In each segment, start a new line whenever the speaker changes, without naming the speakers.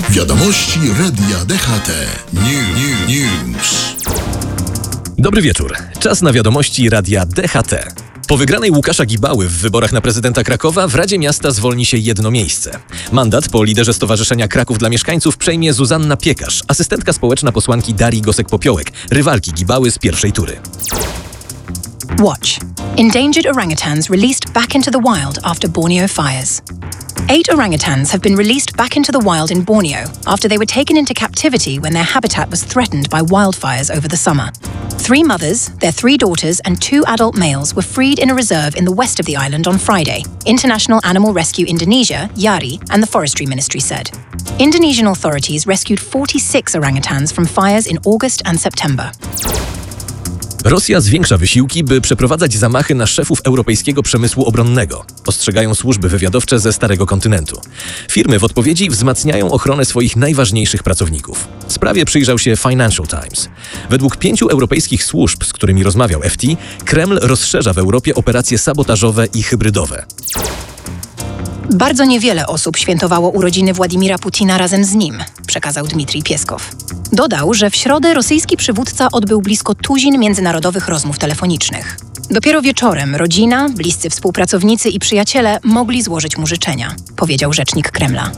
Wiadomości Radia DHT. News.
Dobry wieczór. Czas na wiadomości Radia DHT. Po wygranej Łukasza Gibały w wyborach na prezydenta Krakowa w Radzie Miasta zwolni się jedno miejsce. Mandat po liderze Stowarzyszenia Kraków dla Mieszkańców przejmie Zuzanna Piekarz, asystentka społeczna posłanki Darii Gosek-Popiołek, rywalki Gibały z pierwszej tury.
Watch. Endangered orangutans released back into the wild after Borneo fires. 8 orangutans have been released back into the wild in Borneo after they were taken into captivity when their habitat was threatened by wildfires over the summer. 3 mothers, their 3 daughters and 2 adult males were freed in a reserve in the west of the island on Friday, International Animal Rescue Indonesia, YARI, and the Forestry Ministry said. Indonesian authorities rescued 46 orangutans from fires in August and September.
Rosja zwiększa wysiłki, by przeprowadzać zamachy na szefów europejskiego przemysłu obronnego, ostrzegają służby wywiadowcze ze Starego Kontynentu. Firmy w odpowiedzi wzmacniają ochronę swoich najważniejszych pracowników. Sprawie przyjrzał się Financial Times. Według 5 europejskich służb, z którymi rozmawiał FT, Kreml rozszerza w Europie operacje sabotażowe i hybrydowe.
Bardzo niewiele osób świętowało urodziny Władimira Putina razem z nim, przekazał Dmitrij Pieskow. Dodał, że w środę rosyjski przywódca odbył blisko tuzin międzynarodowych rozmów telefonicznych. Dopiero wieczorem rodzina, bliscy współpracownicy i przyjaciele mogli złożyć mu życzenia, powiedział rzecznik Kremla.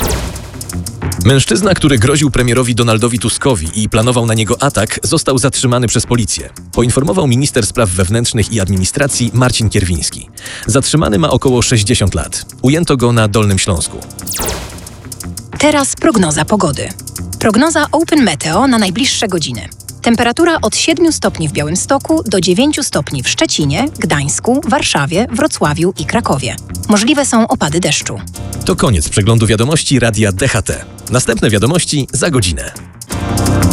Mężczyzna, który groził premierowi Donaldowi Tuskowi i planował na niego atak, został zatrzymany przez policję, poinformował minister spraw wewnętrznych i administracji Marcin Kierwiński. Zatrzymany ma około 60 lat. Ujęto go na Dolnym Śląsku.
Teraz prognoza pogody. Prognoza Open Meteo na najbliższe godziny. Temperatura od 7 stopni w Białymstoku do 9 stopni w Szczecinie, Gdańsku, Warszawie, Wrocławiu i Krakowie. Możliwe są opady deszczu.
To koniec przeglądu wiadomości Radia DHT. Następne wiadomości za godzinę.